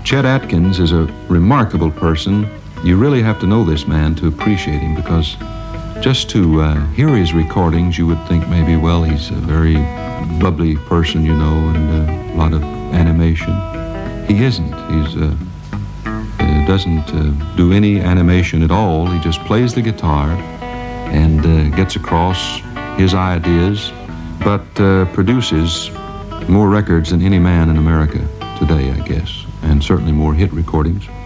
Chet Atkins is a remarkable person. You really have to know this man to appreciate him, because just to hear his recordings, you would think maybe, well, he's a very bubbly person, you know, and a lot of animation. He isn't. He doesn't do any animation at all. He just plays the guitar and gets across his ideas, but produces more records than any man in America today, I guess, and certainly more hit recordings.